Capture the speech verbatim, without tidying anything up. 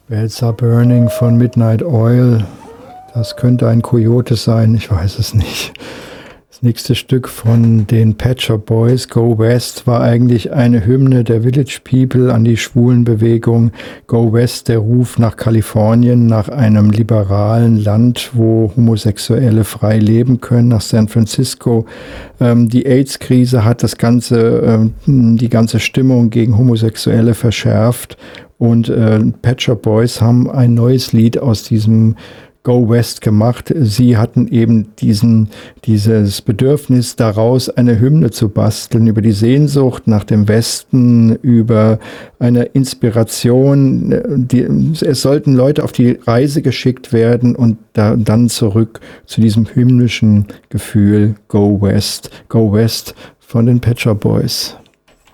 Bells Are Burning von Midnight Oil. Das könnte ein Coyote sein, ich weiß es nicht. Das nächste Stück von den Pet Shop Boys, Go West, war eigentlich eine Hymne der Village People an die Schwulenbewegung. Go West, der Ruf nach Kalifornien, nach einem liberalen Land, wo Homosexuelle frei leben können, nach San Francisco. Ähm, die AIDS-Krise hat das ganze, ähm, die ganze Stimmung gegen Homosexuelle verschärft. Und äh, Pet Shop Boys haben ein neues Lied aus diesem Go West gemacht. Sie hatten eben diesen, dieses Bedürfnis daraus, eine Hymne zu basteln über die Sehnsucht nach dem Westen, über eine Inspiration. Die, es sollten Leute auf die Reise geschickt werden und da, dann zurück zu diesem hymnischen Gefühl Go West. Go West von den Pet Shop Boys.